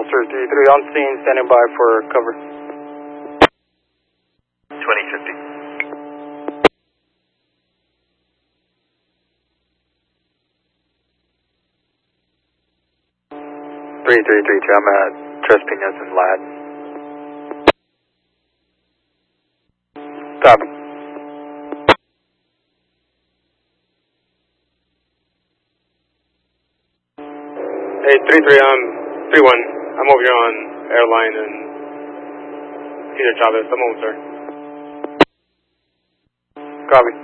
sir. 33 on scene, standing by for cover. 2050. Three, I'm at Tres Pinas and Lad. Copy. Hey, 33, 31. I'm over here on airline and Cesar Chavez. I'm over, sir. Copy.